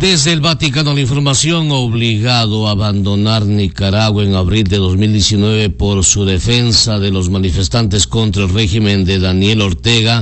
Desde el Vaticano, la información: obligado a abandonar Nicaragua en abril de 2019 por su defensa de los manifestantes contra el régimen de Daniel Ortega,